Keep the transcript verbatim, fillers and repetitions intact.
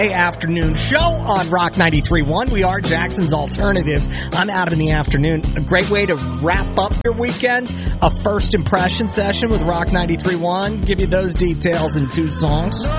Afternoon show on Rock ninety-three point one. We are Jackson's Alternative. I'm Adam in the afternoon. A great way to wrap up your weekend. A first impression session with Rock ninety-three point one. Give you those details in two songs.